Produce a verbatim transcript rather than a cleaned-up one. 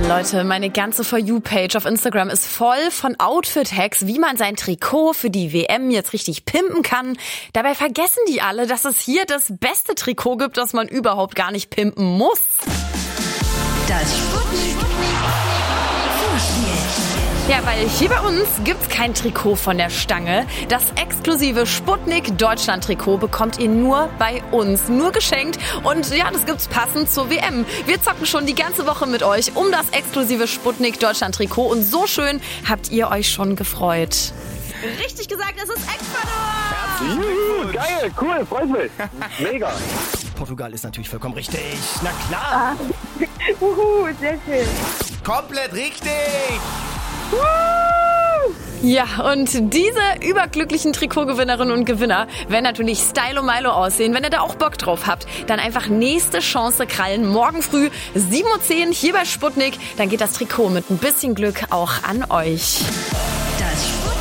Leute, meine ganze For You-Page auf Instagram ist voll von Outfit-Hacks, wie man sein Trikot für die W M jetzt richtig pimpen kann. Dabei vergessen die alle, dass es hier das beste Trikot gibt, das man überhaupt gar nicht pimpen muss. Das Sputnik Vorspiel. Ja, weil hier bei uns gibt's kein Trikot von der Stange. Das exklusive Sputnik Deutschland Trikot bekommt ihr nur bei uns, nur geschenkt. Und ja, das gibt's passend zur W M. Wir zocken schon die ganze Woche mit euch um das exklusive Sputnik Deutschland Trikot. Und so schön habt ihr euch schon gefreut. Richtig gesagt, es ist Ecuador! Juhu, geil, cool, freut mich. Mega. Portugal ist natürlich vollkommen richtig. Na klar. Ah. Uhu, sehr schön. Komplett richtig. Ja, und diese überglücklichen Trikotgewinnerinnen und Gewinner werden natürlich Stylo Milo aussehen. Wenn ihr da auch Bock drauf habt, dann einfach nächste Chance krallen. Morgen früh sieben Uhr zehn hier bei Sputnik. Dann geht das Trikot mit ein bisschen Glück auch an euch. Das Sputnik